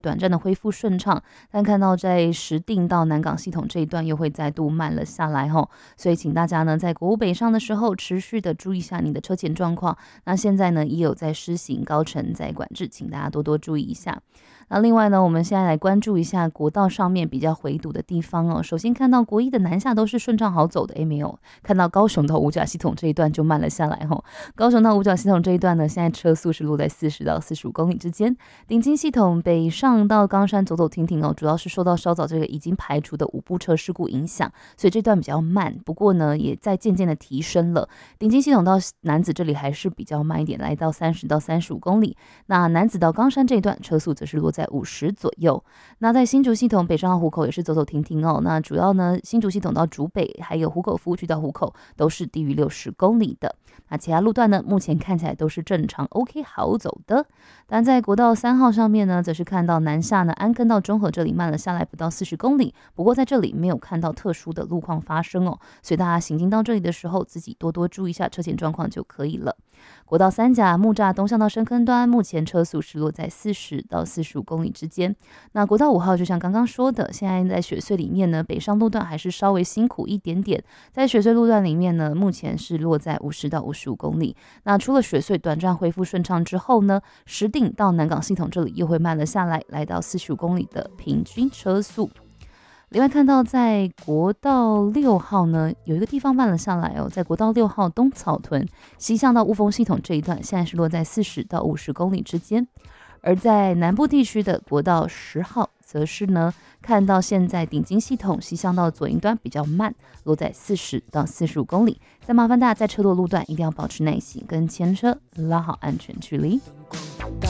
短暂的恢复顺畅，但看到在石碇到南港系统这一段又会再度慢了下来吼，所以请大家呢在国五北上的时候持续的注意一下你的车前状况。那现在呢也有在施行高乘载管制，请大家多多注意一下。那另外呢，我们现在来关注一下国道上面比较回堵的地方哦。首先看到国一的南下都是顺畅好走的，没有看到高雄到五甲系统这一段就慢了下来吼。高雄到五甲系统这一段呢，现在车速是落在40到45公里之间。顶金系统北上到冈山走走停停哦，主要是受到稍早这个已经排除的5部车事故影响，所以这段比较慢。不过呢，也在渐渐的提升了。顶金系统到楠梓这里还是比较慢一点，来到30到35公里。那楠梓到冈山这一段车速则是落在50左右。那在新竹系统北上到湖口也是走走停停哦。那主要呢，新竹系统到竹北还有湖口服务区到湖口都是低于60公里的。那其他路段呢，目前看起来都是正常 OK 好走的。但在国道3号上面呢，则是看到南下呢，安坑到中和这里慢了下来不到40公里。不过在这里没有看到特殊的路况发生哦，所以大家行经到这里的时候，自己多多注意一下车前状况就可以了。国道3甲木栅东向到深坑端，目前车速是落在40到45公里之间。那国道5号就像刚刚说的，现在在雪隧里面呢，北上路段还是稍微辛苦一点点。在雪隧路段里面呢，目前是落在50到55公里。那除了雪隧短暂恢复顺畅之后呢，石碇到南港系统这里又会慢了下来，来到45公里的平均车速。另外看到在国道6号呢，有一个地方慢了下来哦，在国道6号东草屯西向到雾峰系统这一段，现在是落在40到50公里之间。而在南部地区的国道10号，则是呢看到现在顶金系统西向到左营端比较慢，落在40到45公里。再麻烦大家在车多路段一定要保持耐心，跟前车拉好安全距离。